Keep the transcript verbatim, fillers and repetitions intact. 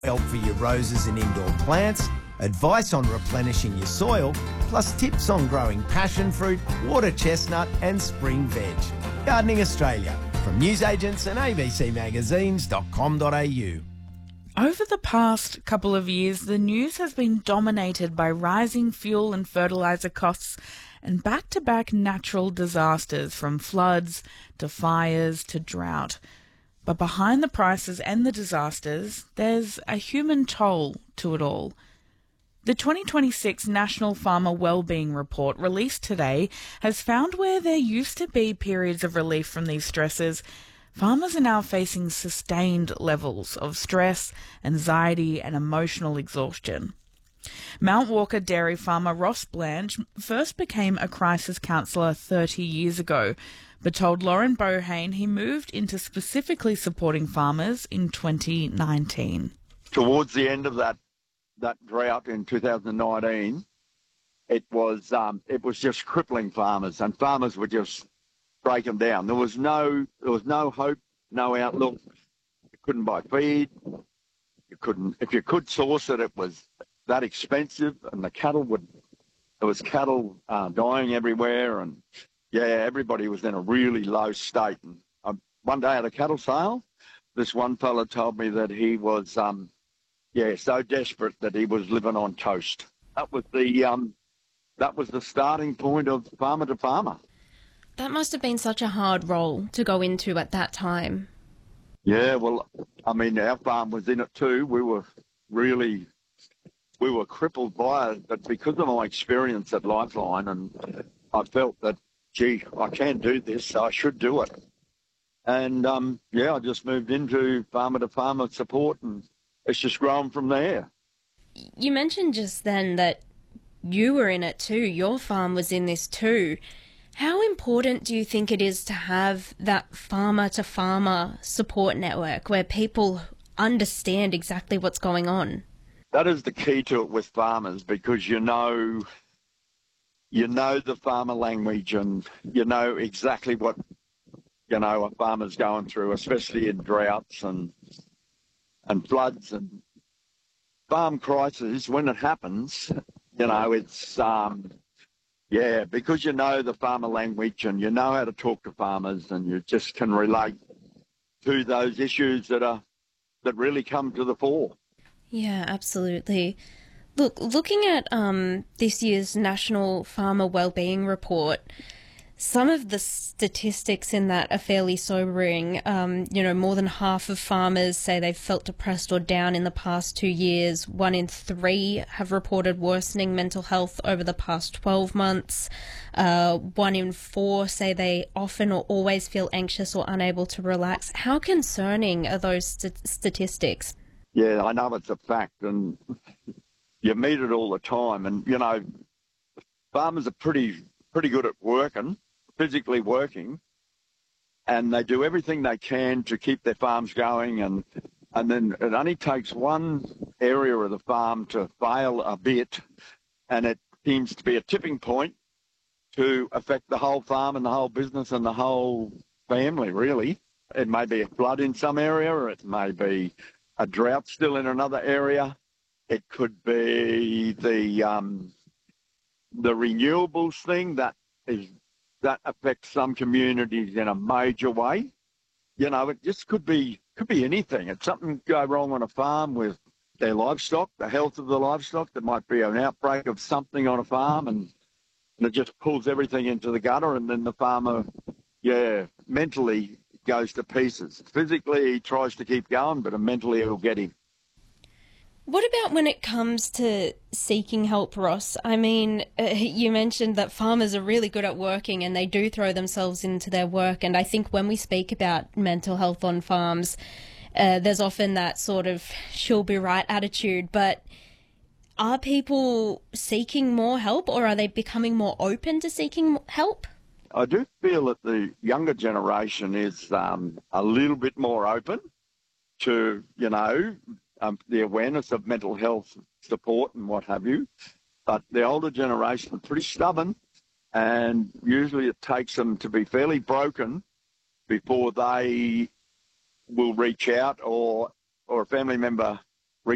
Help for your roses and indoor plants, advice on replenishing your soil, plus tips on growing passion fruit, water chestnut and spring veg. Gardening Australia, from newsagents and a b c magazines dot com dot a u. Over the past couple of years, the news has been dominated by rising fuel and fertiliser costs and back-to-back natural disasters, from floods to fires to drought. But behind the prices and the disasters, there's a human toll to it all. The twenty twenty-six National Farmer Wellbeing Report, released today, has found where there used to be periods of relief from these stresses, farmers are now facing sustained levels of stress, anxiety and emotional exhaustion. Mount Walker dairy farmer Ross Blanche first became a crisis counsellor thirty years ago, but told Lauren Bohane he moved into specifically supporting farmers in twenty nineteen. Towards the end of that that drought in two thousand nineteen, it was um, it was just crippling farmers, and farmers were just breaking down. There was no there was no hope, no outlook. You couldn't buy feed. You couldn't if you could source it, it was that expensive, and the cattle would there was cattle uh, dying everywhere, and yeah, everybody was in a really low state. And um, one day at a cattle sale, this one fella told me that he was, um, yeah, so desperate that he was living on toast. That was the um, that was the starting point of farmer to farmer. That must have been such a hard role to go into at that time. Yeah, well, I mean, our farm was in it too. We were really, we were crippled by it, but because of my experience at Lifeline, and I felt that, gee, I can do this, so I should do it. And, um, yeah, I just moved into farmer-to-farmer support, and it's just grown from there. You mentioned just then that you were in it too. Your farm was in this too. How important do you think it is to have that farmer-to-farmer support network where people understand exactly what's going on? That is the key to it with farmers, because you know... You know the farmer language, and you know exactly what, you know, a farmer's going through, especially in droughts and and floods and farm crises. When it happens, you know, it's, um, yeah, because you know the farmer language and you know how to talk to farmers, and you just can relate to those issues that are that really come to the fore. Yeah, absolutely. Look, looking at um, this year's National Farmer Wellbeing Report, some of the statistics in that are fairly sobering. Um, you know, more than half of farmers say they've felt depressed or down in the past two years. One in three have reported worsening mental health over the past twelve months. Uh, one in four say they often or always feel anxious or unable to relax. How concerning are those st- statistics? Yeah, I know it's a fact, and you meet it all the time. And, you know, farmers are pretty pretty good at working, physically working, and they do everything they can to keep their farms going. And, and then it only takes one area of the farm to fail a bit, and it seems to be a tipping point to affect the whole farm and the whole business and the whole family, really. It may be a flood in some area, or it may be a drought still in another area. It could be the um, the renewables thing that is that affects some communities in a major way. You know, it just could be could be anything. It's something go wrong on a farm with their livestock, the health of the livestock. There might be an outbreak of something on a farm, and, and it just pulls everything into the gutter, and then the farmer, yeah, mentally goes to pieces. Physically, he tries to keep going, but mentally it'll get him. What about when it comes to seeking help, Ross? I mean, uh, you mentioned that farmers are really good at working and they do throw themselves into their work. And I think when we speak about mental health on farms, uh, there's often that sort of she'll be right attitude. But are people seeking more help, or are they becoming more open to seeking help? I do feel that the younger generation is um, a little bit more open to, you know, Um, the awareness of mental health support and what have you. But the older generation are pretty stubborn, and usually it takes them to be fairly broken before they will reach out, or or a family member